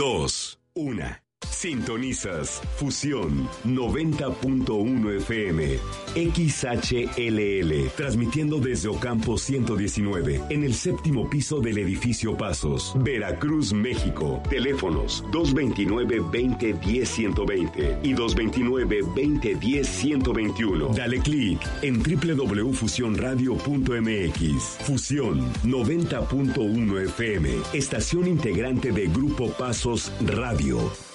2, 1. Sintonizas Fusión 90.1 FM XHLL, transmitiendo desde Ocampo 119, en el 7º piso del edificio Pasos, Veracruz, México. Teléfonos 229-2010-120 y 229-2010-121. Dale clic en www.fusionradio.mx. Fusión 90.1 FM, estación integrante de Grupo Pasos Radio.